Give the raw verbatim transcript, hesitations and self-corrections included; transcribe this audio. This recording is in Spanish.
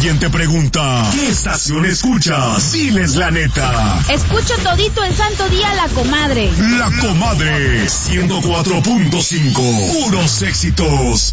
alguien te pregunta, ¿qué estación escuchas? Diles la neta. Escucho todito el santo día La Comadre. La Comadre, ciento cuatro punto cinco, puros éxitos.